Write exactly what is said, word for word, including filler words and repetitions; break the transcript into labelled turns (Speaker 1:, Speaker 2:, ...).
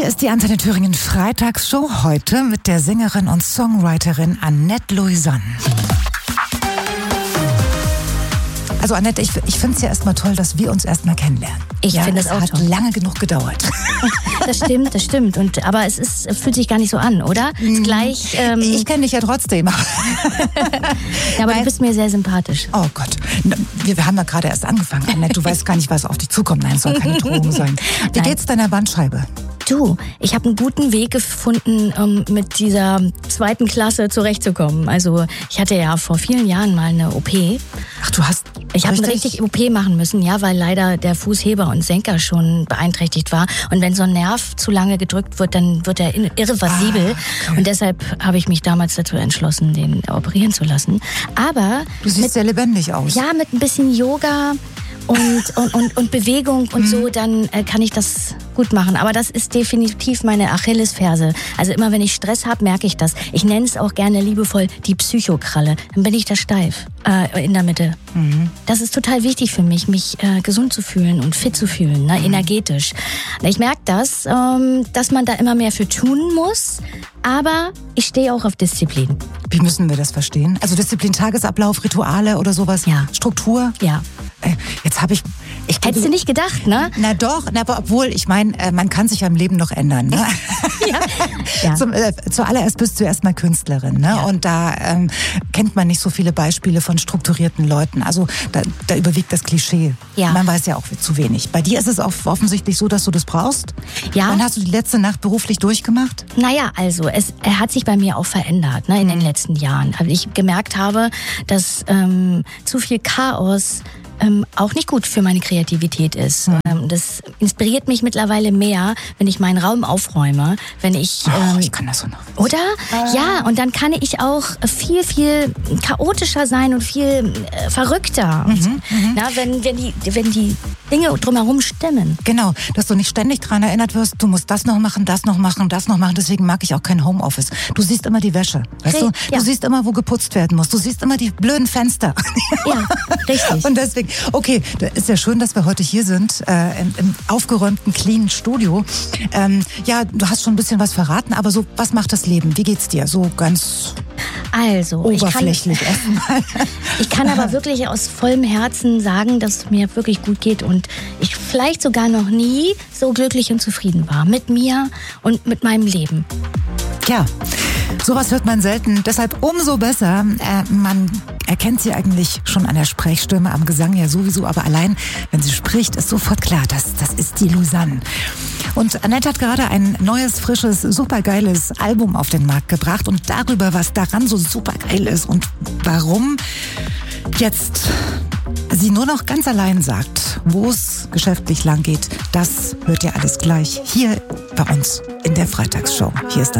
Speaker 1: Hier ist die Antenne Thüringen Freitagsshow, heute mit der Sängerin und Songwriterin Annette Louisanne. Also Annette, ich, ich finde es ja erstmal toll, dass wir uns erstmal kennenlernen.
Speaker 2: Ich
Speaker 1: ja,
Speaker 2: finde es auch
Speaker 1: hat
Speaker 2: toll.
Speaker 1: lange genug gedauert.
Speaker 2: Das stimmt, das stimmt. Und, aber es ist, es fühlt sich gar nicht so an, oder? Ist gleich, ähm
Speaker 1: ich kenne dich ja trotzdem.
Speaker 2: Ja, aber
Speaker 1: Nein.
Speaker 2: Du bist mir sehr sympathisch.
Speaker 1: Oh Gott, wir, wir haben ja gerade erst angefangen, Annette. Du weißt gar nicht, was auf dich zukommt. Nein, es soll keine Drohung sein. Wie
Speaker 2: Nein.
Speaker 1: geht's deiner Bandscheibe?
Speaker 2: Du, ich habe einen guten Weg gefunden, um mit dieser zweiten Klasse zurechtzukommen. Also ich hatte ja vor vielen Jahren mal eine O P.
Speaker 1: Ach, du hast
Speaker 2: Ich habe eine richtig O P machen müssen, ja, weil leider der Fußheber und Senker schon beeinträchtigt war. Und wenn so ein Nerv zu lange gedrückt wird, dann wird er irreversibel.
Speaker 1: Ah, okay.
Speaker 2: Und deshalb habe ich mich damals dazu entschlossen, den operieren zu lassen. Aber
Speaker 1: Du siehst
Speaker 2: mit,
Speaker 1: sehr lebendig aus.
Speaker 2: ja, mit ein bisschen Yoga und, und, und, und Bewegung und so, dann äh, kann ich das gut machen. Aber das ist definitiv meine Achillesferse. Also immer wenn ich Stress habe, merke ich das. Ich nenne es auch gerne liebevoll die Psychokralle. Dann bin ich da steif äh, in der Mitte.
Speaker 1: Mhm.
Speaker 2: Das ist total wichtig für mich, mich äh, gesund zu fühlen und fit zu fühlen, ne, energetisch. Ich merke das, ähm, dass man da immer mehr für tun muss. Aber ich stehe auch auf Disziplin.
Speaker 1: Wie müssen wir das verstehen? Also Disziplin, Tagesablauf, Rituale oder sowas?
Speaker 2: Ja.
Speaker 1: Struktur?
Speaker 2: Ja.
Speaker 1: Äh, Jetzt habe ich... ich
Speaker 2: Hättest du nicht gedacht, ne?
Speaker 1: Na doch, na, aber obwohl, ich meine, äh, man kann sich ja im Leben noch ändern. Ne?
Speaker 2: Ja. Ja.
Speaker 1: Zum, äh, zuallererst bist du erstmal Künstlerin, ne?
Speaker 2: Ja.
Speaker 1: Und da ähm, kennt man nicht so viele Beispiele von strukturierten Leuten. Also da, da überwiegt das Klischee.
Speaker 2: Ja.
Speaker 1: Man weiß ja auch zu wenig. Bei dir ist es auch offensichtlich so, dass du das brauchst.
Speaker 2: Ja.
Speaker 1: Wann hast du die letzte Nacht beruflich durchgemacht?
Speaker 2: Naja, also es er hat sich bei mir auch verändert, ne, in den letzten Jahren. Aber ich gemerkt habe, dass ähm, zu viel Chaos ähm, auch nicht gut für meine Kreativität ist.
Speaker 1: Mhm.
Speaker 2: Ähm, das inspiriert mich mittlerweile mehr, wenn ich meinen Raum aufräume, wenn ich...
Speaker 1: Oh,
Speaker 2: Ähm,
Speaker 1: ich kann das so noch.
Speaker 2: Oder? Ja, und dann kann ich auch viel, viel chaotischer sein und viel äh, verrückter. Und, na, wenn, wenn, die, wenn die Dinge drumherum stimmen.
Speaker 1: Genau, dass du nicht ständig dran erinnert wirst, du musst das noch machen, das noch machen, das noch machen. Deswegen mag ich auch kein Homeoffice. Du siehst immer die Wäsche, weißt
Speaker 2: Re-
Speaker 1: du?
Speaker 2: ja.
Speaker 1: Du siehst immer, wo geputzt werden muss. Du siehst immer die blöden Fenster.
Speaker 2: Ja, richtig.
Speaker 1: Und deswegen, okay, da ist ja schön, dass wir heute hier sind, äh, im, im aufgeräumten, cleanen Studio. Ähm, ja, du hast schon ein bisschen was verraten, aber so, was macht das Leben? Wie geht's dir? So ganz
Speaker 2: Also, ich kann,
Speaker 1: oberflächlich erstmal.
Speaker 2: ich kann aber wirklich aus vollem Herzen sagen, dass es mir wirklich gut geht und ich vielleicht sogar noch nie so glücklich und zufrieden war. Mit mir und mit meinem Leben.
Speaker 1: Ja, sowas hört man selten, deshalb umso besser. Äh, man erkennt sie eigentlich schon an der Sprechstimme, am Gesang ja sowieso, aber allein, wenn sie spricht, ist sofort klar, das, das ist die Louisanne. Und Annette hat gerade ein neues, frisches, supergeiles Album auf den Markt gebracht und darüber, was daran so supergeil ist und warum jetzt sie nur noch ganz allein sagt, wo es geschäftlich lang geht, das hört ihr alles gleich hier bei uns in der Freitagsshow. Hier ist